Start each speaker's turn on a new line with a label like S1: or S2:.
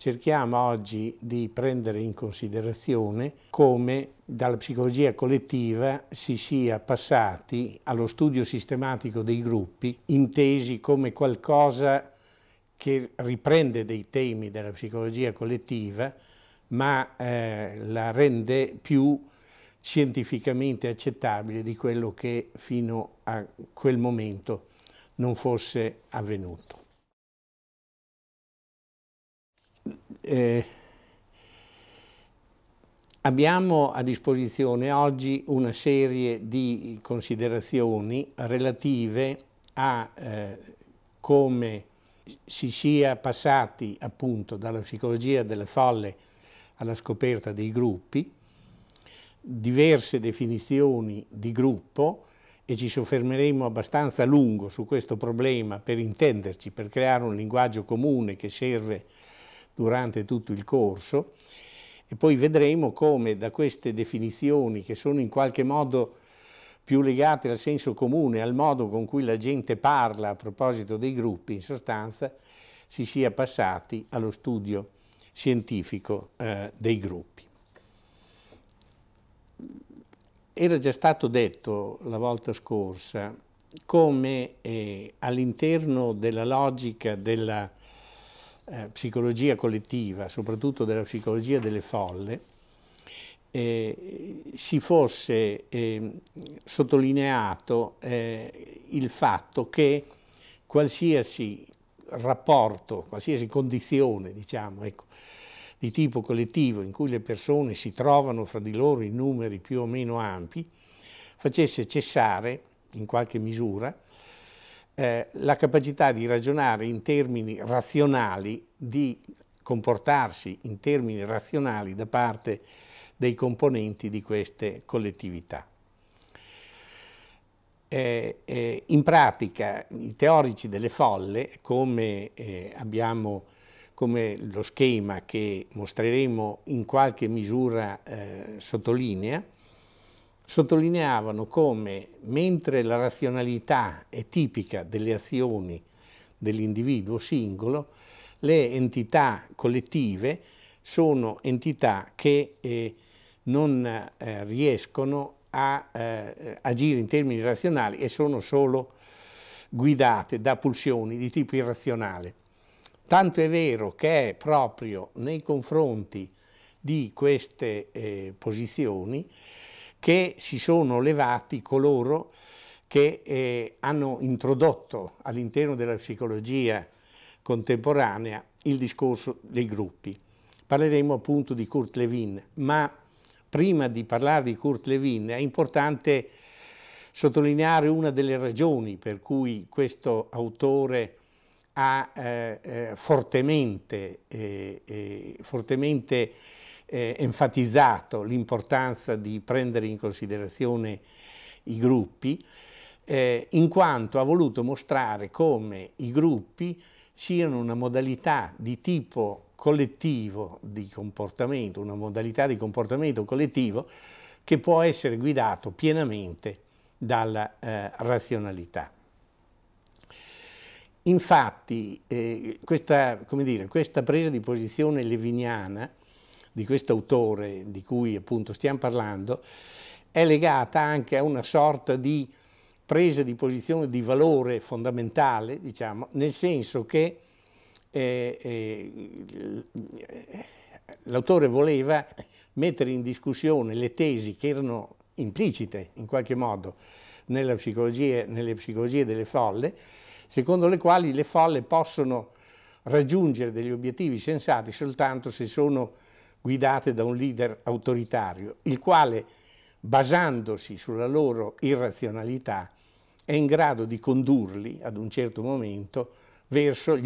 S1: Cerchiamo oggi di prendere in considerazione come dalla psicologia collettiva si sia passati allo studio sistematico dei gruppi, intesi come qualcosa che riprende dei temi della psicologia collettiva, ma la rende più scientificamente accettabile di quello che fino a quel momento non fosse avvenuto. Abbiamo a disposizione oggi una serie di considerazioni relative a come si sia passati appunto dalla psicologia delle folle alla scoperta dei gruppi, diverse definizioni di gruppo, e ci soffermeremo abbastanza a lungo su questo problema per intenderci, per creare un linguaggio comune che serve durante tutto il corso, e poi vedremo come da queste definizioni, che sono in qualche modo più legate al senso comune, al modo con cui la gente parla a proposito dei gruppi, in sostanza si sia passati allo studio scientifico dei gruppi. Era già stato detto la volta scorsa come all'interno della logica della psicologia collettiva, soprattutto della psicologia delle folle, si fosse sottolineato il fatto che qualsiasi rapporto, qualsiasi condizione, diciamo, ecco, di tipo collettivo in cui le persone si trovano fra di loro in numeri più o meno ampi, facesse cessare, in qualche misura, la capacità di ragionare in termini razionali, di comportarsi in termini razionali da parte dei componenti di queste collettività. In pratica i teorici delle folle, come come lo schema che mostreremo in qualche misura sottolineavano come, mentre la razionalità è tipica delle azioni dell'individuo singolo, le entità collettive sono entità che non riescono a agire in termini razionali e sono solo guidate da pulsioni di tipo irrazionale. Tanto è vero che è proprio nei confronti di queste posizioni che si sono levati coloro che hanno introdotto all'interno della psicologia contemporanea il discorso dei gruppi. Parleremo appunto di Kurt Lewin, ma prima di parlare di Kurt Lewin è importante sottolineare una delle ragioni per cui questo autore ha fortemente enfatizzato l'importanza di prendere in considerazione i gruppi, in quanto ha voluto mostrare come i gruppi siano una modalità di tipo collettivo di comportamento, una modalità di comportamento collettivo che può essere guidato pienamente dalla razionalità. Infatti questa presa di posizione lewiniana di questo autore di cui appunto stiamo parlando è legata anche a una sorta di presa di posizione di valore fondamentale, diciamo, nel senso che l'autore voleva mettere in discussione le tesi che erano implicite in qualche modo nelle psicologie delle folle, secondo le quali le folle possono raggiungere degli obiettivi sensati soltanto se sono guidate da un leader autoritario, il quale, basandosi sulla loro irrazionalità, è in grado di condurli ad un certo momento verso gli